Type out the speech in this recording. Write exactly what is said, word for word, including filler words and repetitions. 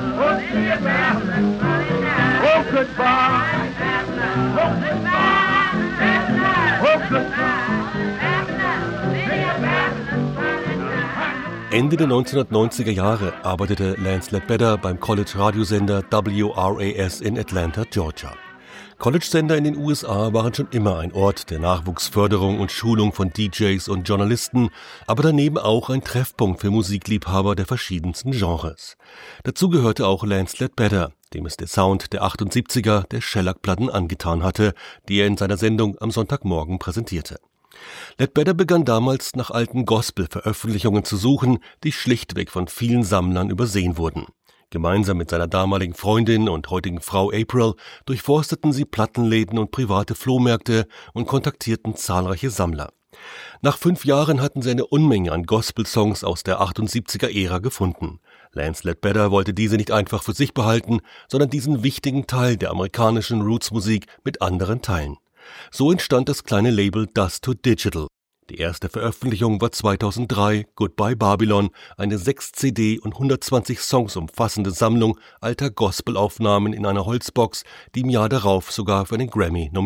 Oh, see you back. Oh, goodbye. Oh, goodbye. Oh, goodbye. Ende der neunzehnhundertneunziger Jahre arbeitete Lance Ledbetter beim College-Radiosender W R A S in Atlanta, Georgia. College-Sender in den U S A waren schon immer ein Ort der Nachwuchsförderung und Schulung von D Js und Journalisten, aber daneben auch ein Treffpunkt für Musikliebhaber der verschiedensten Genres. Dazu gehörte auch Lance Ledbetter, dem es der Sound der achtundsiebziger der Shellac-Platten angetan hatte, die er in seiner Sendung am Sonntagmorgen präsentierte. Ledbetter begann damals nach alten Gospel-Veröffentlichungen zu suchen, die schlichtweg von vielen Sammlern übersehen wurden. Gemeinsam mit seiner damaligen Freundin und heutigen Frau April durchforsteten sie Plattenläden und private Flohmärkte und kontaktierten zahlreiche Sammler. Nach fünf Jahren hatten sie eine Unmenge an Gospel-Songs aus der achtundsiebziger-Ära gefunden. Lance Ledbetter wollte diese nicht einfach für sich behalten, sondern diesen wichtigen Teil der amerikanischen Roots-Musik mit anderen teilen. So entstand das kleine Label Dust to Digital. Die erste Veröffentlichung war zweitausenddrei Goodbye Babylon, eine sechs C D und hundertzwanzig Songs umfassende Sammlung alter Gospelaufnahmen in einer Holzbox, die im Jahr darauf sogar für einen Grammy nominiert